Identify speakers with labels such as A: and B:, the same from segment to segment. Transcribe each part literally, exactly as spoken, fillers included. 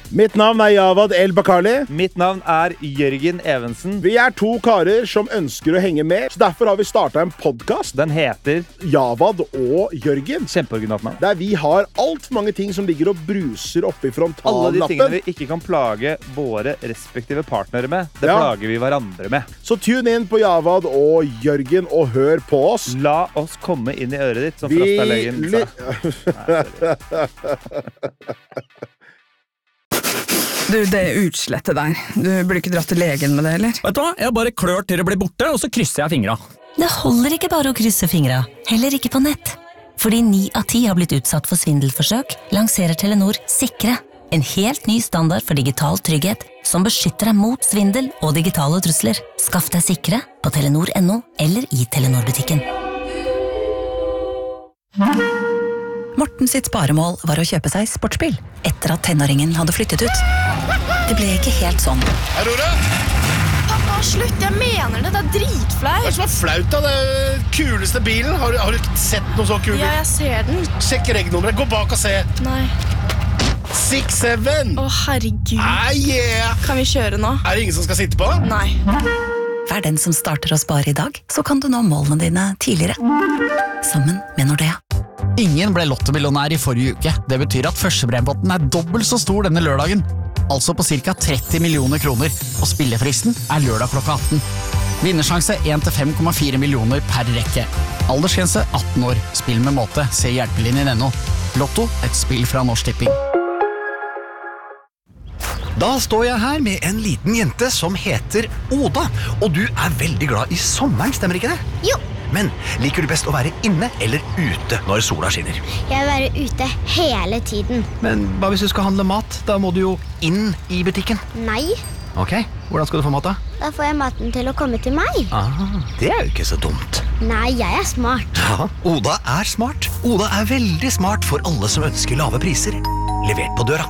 A: Mitt navn er Javad El Bakali.
B: Mitt navn er Jørgen Evensen.
A: Vi er to karer som ønsker å henge med, så derfor har vi startet en podcast.
B: Den heter
A: Javad og Jørgen.
B: Kjempeoriginalt navn.
A: Der vi har alt for mange ting som ligger og bruser oppe i frontallappen.
B: Alle de tingene vi ikke kan plage våre respektive partnere med, det
A: Ja.
B: plager vi hverandre med.
A: Så tune inn på Javad og Jørgen og hør på oss.
B: La oss komme inn i øret ditt, som
A: Vi
B: Frostalegen sa.
A: ly-
C: Du, det er utslettet der. Du burde ikke dratt til legen med det, eller?
D: Vet du hva? Jeg bare klør til det blir borte, og så krysser jeg fingra.
E: Det holder ikke bare å krysse fingra, heller ikke på nett. Fordi ni av ti har blitt utsatt for svindelforsøk, lanserer Telenor Sikre. En helt ny standard for digital trygghet som beskytter deg mot svindel og digitale trusler. Skaff deg Sikre på telenor punktum no eller i Telenor-butikken.
F: Morten sitt sparemål var å kjøpe seg sportsbil, etter at tenåringen hadde flyttet ut. Det ble ikke helt sånn.
G: Aurora!
H: Pappa, slutt, jeg mener det, det er dritflaut.
G: Hva er det som er flaut da? Det er kuleste bilen. Har du, har du sett noe så kult?
H: Ja, jeg ser den.
G: Sjekk regnnummeret, gå bak og se.
H: Nei.
G: seks syv.
H: Å, herregud.
G: Ah, yeah.
H: Kan vi kjøre nå?
G: Er det ingen som skal sitte på?
H: Nei.
F: Vær den som starter å spare i dag, så kan du nå målene dine tidligere. Sammen med Nordea.
I: Ingen ble lottomillionær i forrige uke. Det betyr at førstebrempotten er dobbelt så stor denne lørdagen. Altså på cirka tretti millioner kroner, og spillefristen er lørdag klokka atten. Vinnersjanse en til fem komma fire millioner per rekke. Aldersgrense atten år. Spill med måte. Se hjelpelinjen ennå. Lotto, et spill fra Norsk Tipping.
J: Da står jeg her med en liten jente som heter Oda, og du er veldig glad i sommeren, stemmer ikke det?
K: Jo.
J: Men liker du best å være inne eller ute når sola skinner?
K: Jeg vil være ute hele tiden.
J: Men hva hvis du skal handle mat? Da må du jo inn i butikken.
K: Nei.
J: Ok, hvordan skal du få mat da?
K: Da får jeg maten til å komme til meg.
J: Ah, det er jo ikke så dumt.
K: Nei, jeg er smart.
J: Ja, Oda er smart. Oda er veldig smart for alle som ønsker lave priser. Levert på døra.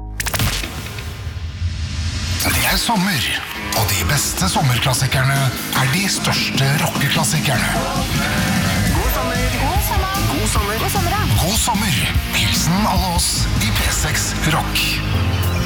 L: Det er sommer, og de beste sommerklassikerne er de største rockeklassikerne.
K: God sommer. God sommer.
L: God sommer.
K: God sommer.
L: God sommer. Hilsen alle oss i P seks Rock.